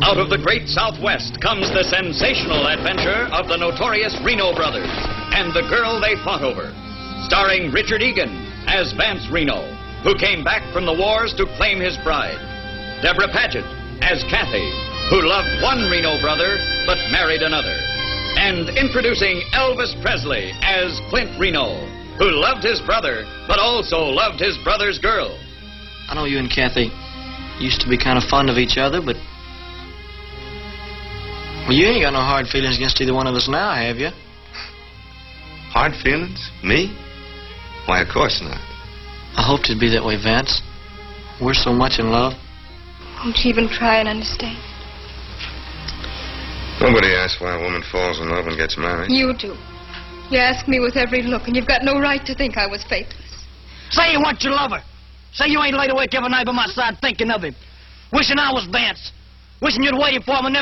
Out of the great Southwest comes the sensational adventure of the notorious Reno brothers and the girl they fought over. Starring Richard Egan as Vance Reno, who came back from the wars to claim his bride. Deborah Paget as Kathy, who loved one Reno brother but married another. And introducing Elvis Presley as Clint Reno, who loved his brother but also loved his brother's girl. I know you and Kathy used to be kind of fond of each other, but... well, you ain't got no hard feelings against either one of us now, have you? Hard feelings? Me? Why, of course not. I hoped it'd be that way, Vance. We're so much in love. Won't you even try and understand? Nobody asks why a woman falls in love and gets married. You do. You ask me with every look, and you've got no right to think I was faithless. Say you want your lover. Say you ain't laid awake every night by my side thinking of him. Wishing I was Vance. Wishing you'd waited for him and never